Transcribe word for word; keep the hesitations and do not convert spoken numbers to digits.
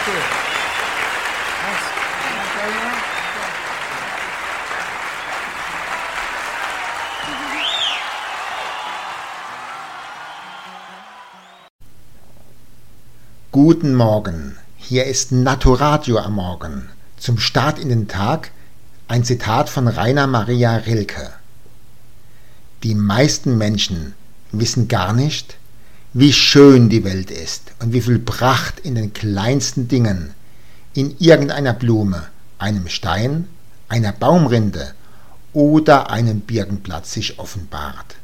Guten Morgen, hier ist Naturadio am Morgen. Zum Start in den Tag ein Zitat von Rainer Maria Rilke. Die meisten Menschen wissen gar nicht, wie schön die Welt ist und wie viel Pracht in den kleinsten Dingen, in irgendeiner Blume, einem Stein, einer Baumrinde oder einem Birkenblatt sich offenbart.